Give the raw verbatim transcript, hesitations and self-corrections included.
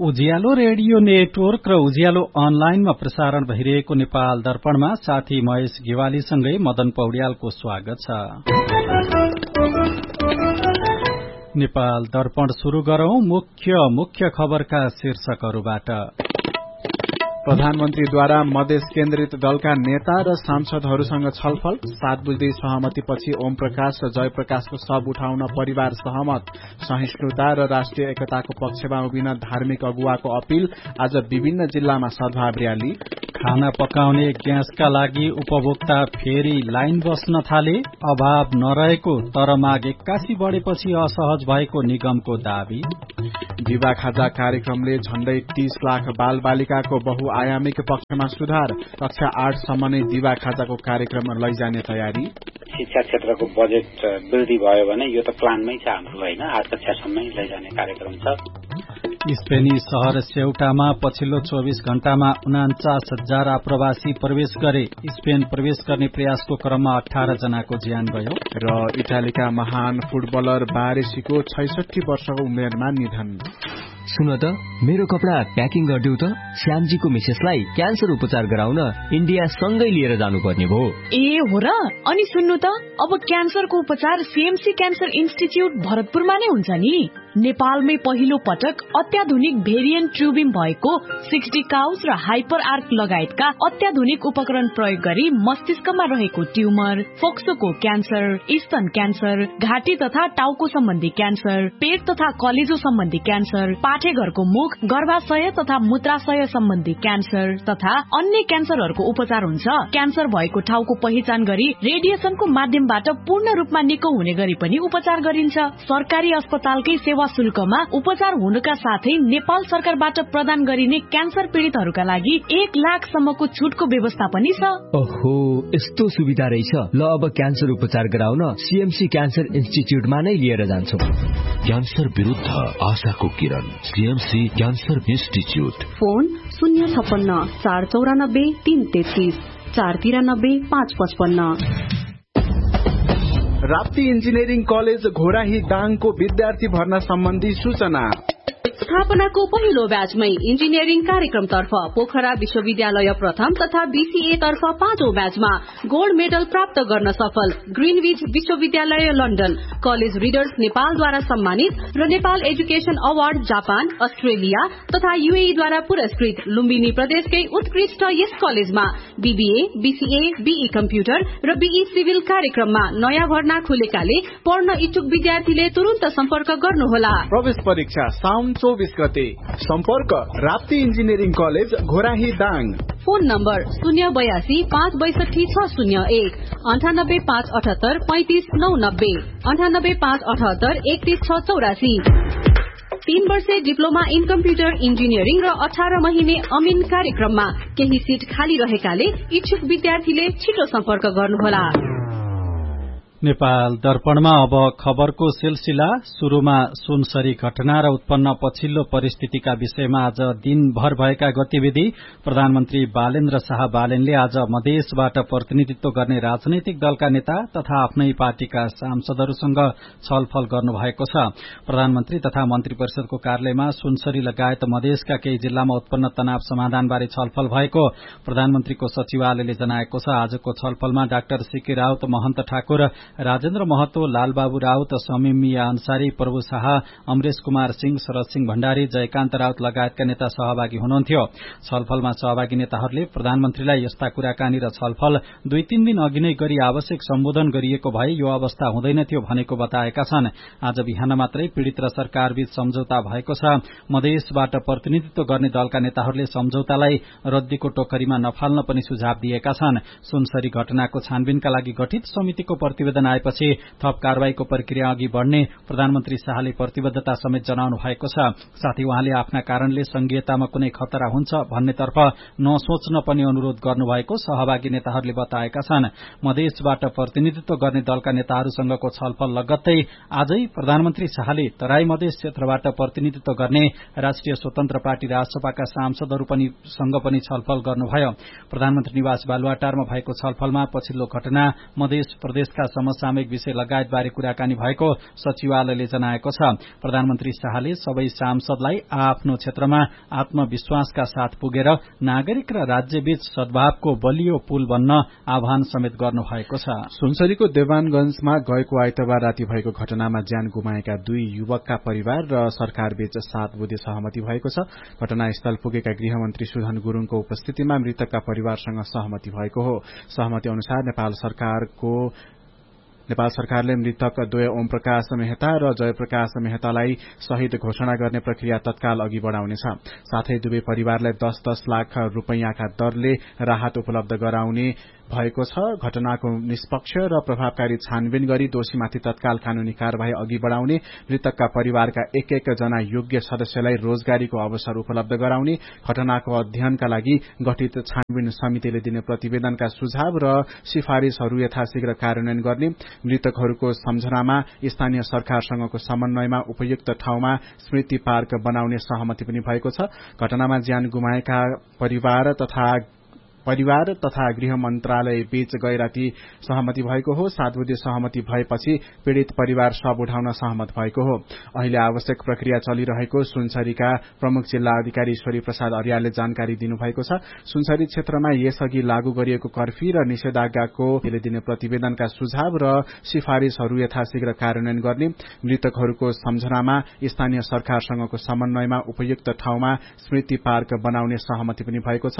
उज्यालो radio network र उज्यालो अनलाइनमा प्रसारण भइरहेको नेपाल दर्पणमा साथी महेश गेवालीसँगै मदन पौड्यालको स्वागत छ। नेपाल दर्पण शुरू गरौं मुख्य मुख्य खबरका शीर्षकहरूबाट। प्रधानमन्त्रीद्वारा मधेस केन्द्रित दलका नेता र सांसदहरूसँग छलफल, सात बुझ्दै सहमतिपछि ओम प्रकाश र जयप्रकाशको शव उठाउन परिवार सहमत। सहिष्णुता र राष्ट्रिय एकताको पक्षमा उभिन धार्मिक अगुवाको अपील, आज विभिन्न जिल्लामा सद्भाव र्याली। खाना पकाउने ग्यासका लागि उपभोक्ता फेरि लाइन बस्न थाले, अभाव नरहेको तर माग एक्कासी बढेपछि असहज भएको निगमको दावी। विवाह खाजा कार्यक्रमले झण्डै तीस लाख बाल बालिकाको बहुआयामिक पक्षमा सुधार, कक्षा आठसम्म नै दिवा खाजाको कार्यक्रम लैजाने तयारी। शिक्षा क्षेत्रको बजेट वृद्धि भयो भने यो त प्लानमै छ हाम्रो, होइन? आठ कक्षासम्मै लैजाने कार्यक्रम छ। स्पेनी शहर सेउटामा पछिल्लो चौबीस घण्टामा उनाचास हजार आप्रवासी प्रवेश गरे। स्पेन प्रवेश गर्ने प्रयासको क्रममा अठारह जनाको ज्यान गयो। र इटालीका महान फुटबलर बारेसीको छैसठी वर्षको उमेरमा निधन। सुन त, मेरो कपडा प्याकिङ गरिदेऊ त। श्यामजीको मिसेसलाई क्यान्सर उपचार गराउन इन्डिया सँगै लिएर जानुपर्ने भयो। ए हो र? अनि सुन्नु त, अब क्यान्सरको उपचार सीएमसी क्यान्सर इन्स्टिच्युट भरतपुरमा नै हुन्छ नि। नेपालमै पहिलो पटक अत्याधुनिक भेरिएन्ट ट्युबिम भएको सिक्सटी काउस र हाइपर आर्क लगायतका अत्याधुनिक उपकरण प्रयोग गरी मस्तिष्कमा रहेको ट्युमर, फोक्सोको क्यान्सर, स्तन क्यान्सर, घाँटी तथा टाउको सम्बन्धी क्यान्सर, पेट तथा कलेजो सम्बन्धी क्यान्सर, पाठेघरको मुख, गर्भाशय तथा मूत्राशय सम्बन्धी क्यान्सर तथा अन्य क्यान्सरहरूको उपचार हुन्छ। क्यान्सर भएको ठाउँको पहिचान गरी रेडिएसनको माध्यमबाट पूर्ण रूपमा निको हुने गरी पनि उपचार गरिन्छ। सरकारी अस्पतालकै सेवा शुल्कमा उपचार हुनुका साथै नेपाल सरकारबाट प्रदान गरिने क्यान्सर पीड़ितहरूका लागि एक लाख सम्मको छुटको व्यवस्था पनि छ। ओहो, यस्तो सुविधा रहेछ। ल, अब क्यान्सर उपचार गराउन सीएमसी क्यान्सर इन्स्टिच्युटमा नै लिएर जान्छौं। क्यान्सर विरुद्ध आशाको किरण, सीएमसी क्यान्सर इन्स्टिच्युट। फोन शून्य छप्पन्न चार चौरानब्बे तीन तेत्तीस चार तिरानब्बे पाँच पचपन्न। राप्ती इन्जिनियरिङ कलेज घोराही दाङको विद्यार्थी भर्ना सम्बन्धी सूचना। स्थापनाको पहिलो ब्याचमै इन्जिनियरिङ कार्यक्रमतर्फ पोखरा विश्वविद्यालय प्रथम तथा बीसीए तर्फ पाँचौं ब्याचमा गोल्ड मेडल प्राप्त गर्न सफल ग्रीनविच विश्वविद्यालय लन्डन, कलेज रिडर्स नेपालद्वारा सम्मानित र Nepal education award Japan, Australia तथा यूएईद्वारा पुरस्कृत लुम्बिनी प्रदेशकै उत्कृष्ट यस कलेजमा बीबीए, बीसीए, बीई कम्प्युटर र बीई सिभिल कार्यक्रममा नयाँ भर्ना खुलेकाले पढ्न इच्छुक विद्यार्थीले तुरन्त सम्पर्क गर्नुहोला। प्रवेश परीक्षा साउन चौबीस गते। सम्पर्क Rapti engineering college Ghorahi Dang. Phone number शून्य बयासी पाँच बैसठी छ शून्य एक अन्ठानब्बे पाँच अठहत्तर पैंतिस नौ नब्बे अन्ठानब्बे पाँच अठहत्तर एकतीस छ चौरासी। तीन वर्षे डिप्लोमा इन कम्प्युटर इन्जिनियरिङ र अठार महिने अमिन कार्यक्रममा केही सीट खाली रहेकाले इच्छुक विद्यार्थीले छिटो सम्पर्क गर्नुहोला। नेपाल दर्पणमा अब खबरको सिलसिला। शुरूमा सुनसरी घटना र उत्पन्न पछिल्लो परिस्थितिका विषयमा आज दिनभर भएका गतिविधि। प्रधानमन्त्री बालेन्द्र शाह बालेनले आज मधेसबाट प्रतिनिधित्व गर्ने राजनैतिक दलका नेता तथा आफ्नै पार्टीका सांसदहरूसँग छलफल गर्नुभएको छ। प्रधानमन्त्री तथा मन्त्री परिषदको कार्यालयमा सुनसरी लगायत मधेसका केही जिल्लामा उत्पन्न तनाव समाधानबारे छलफल भएको प्रधानमन्त्रीको सचिवालयले जनाएको छ। आजको छलफलमा डाक्टर सीके राउत, महन्त ठाकुर, राजेन्द्र महतो, लालबाबु राउत, समीमिया अन्सारी, प्रभु शाह, अमरेश कुमार सिंह, शरद सिंह भण्डारी, जयकान्त राउत लगायतका नेता सहभागी हुनुहुन्थ्यो। छलफलमा सहभागी नेताहरूले प्रधानमन्त्रीलाई यस्ता कुराकानी र छलफल दुई तीन दिन अघि नै गरी आवश्यक सम्बोधन गरिएको भए यो अवस्था हुँदैनथ्यो भनेको बताएका छन्। आज बिहान मात्रै पीड़ित र सरकारबीच सम्झौता भएको छ। मधेसबाट प्रतिनिधित्व गर्ने दलका नेताहरूले सम्झौतालाई रद्दीको टोकरीमा नफाल्न पनि सुझाव दिएका छन्। सुनसरी घटनाको छानबिनका लागि गठित समितिको प्रतिवेदन आएपछि थप कारवाहीको प्रक्रिया अघि बढ़ने प्रधानमन्त्री शाहले प्रतिबद्धता समेत जनाउनु भएको छ। साथै उहाँले आफ्ना कारणले संघीयतामा कुनै खतरा हुन्छ भन्नेतर्फ नसोच्न पनि अनुरोध गर्नुभएको सहभागी नेताहरूले बताएका छन्। मधेसबाट प्रतिनिधित्व गर्ने दलका नेताहरूसँगको छलफल लगत्तै आजै प्रधानमन्त्री शाहले तराई मधेस क्षेत्रबाट प्रतिनिधित्व गर्ने राष्ट्रिय स्वतन्त्र पार्टी राजसभाका सांसदहरू पनि सँग पनि छलफल गर्नुभयो। प्रधानमन्त्री निवास बालुवाटारमा भएको छलफलमा पछिल्लो घटना मधेस प्रदेशका समसामयिक विषय लगायतबारे कुराकानी भएको सचिवालयले जनाएको छ। प्रधानमन्त्री शाहले सबै सांसदलाई आफ्नो क्षेत्रमा आत्मविश्वासका साथ पुगेर नागरिक र राज्यबीच सद्भावको बलियो पुल बन्न आह्वान समेत गर्नु भएको छ। सुनसरीको देवानगंजमा गएको आइतबार राति भएको घटनामा ज्यान गुमाएका दुई युवकका परिवार र सरकारबीच सात बुँदे सहमति भएको छ। घटनास्थल पुगेका गृहमन्त्री सुधन गुरूङको उपस्थितिमा मृतकका परिवारसँग सहमति भएको हो। सहमति अनुसार नेपाल सरकारको नेपाल सरकारले मृतक द्वय ओम प्रकाश मेहता र जयप्रकाश मेहतालाई शहीद घोषणा गर्ने प्रक्रिया तत्काल अघि बढ़ाउनेछ। साथै दुवै परिवारलाई दस दस लाख रूपैयाँका दरले राहत उपलब्ध गराउने भएको छ। घटनाको निष्पक्ष र प्रभावकारी छानबिन गरी दोषीमाथि तत्काल कानूनी कार्यवाही अघि बढ़ाउने, मृतकका परिवारका एक एक जना योग्य सदस्यलाई रोजगारीको अवसर उपलब्ध गराउने, घटनाको अध्ययनका लागि गठित छानबिन समितिले दिने प्रतिवेदनका सुझाव र सिफारिशहरू यथाशीघ्र कार्यान्वयन गर्ने, मृतकहरूको सम्झनामा स्थानीय सरकारसँगको समन्वयमा उपयुक्त ठाउँमा स्मृति पार्क बनाउने सहमति पनि भएको छ। घटनामा ज्यान गुमाएका परिवार तथा परिवार तथा गृह मन्त्रालय बीच गैराती सहमति भएको हो। सात बुँदे सहमति भएपछि पीड़ित परिवार शव उठाउन सहमत भएको हो। अहिले आवश्यक प्रक्रिया चलिरहेको सुनसरीका प्रमुख जिल्ला अधिकारी ईश्वरी प्रसाद अर्यालले जानकारी दिनुभएको छ। सुनसरी क्षेत्रमा यसअघि लागू गरिएको कर्फ्यू र निषेधाज्ञाको दिने प्रतिवेदनका सुझाव र सिफारिशहरू यथाशीघ्र कार्यान्वयन गर्ने, मृतकहरूको सम्झनामा स्थानीय सरकारसँगको समन्वयमा उपयुक्त ठाउँमा स्मृति पार्क बनाउने सहमति पनि भएको छ।